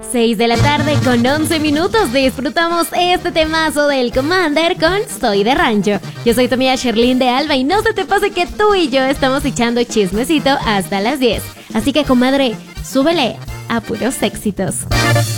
6 de la tarde con 11 minutos. Disfrutamos este temazo del Commander con Soy de Rancho. Yo soy tu amiga Sherlyn de Alba y no se te pase que tú y yo estamos echando chismecito hasta las 10. Así que, comadre, súbele a puros éxitos.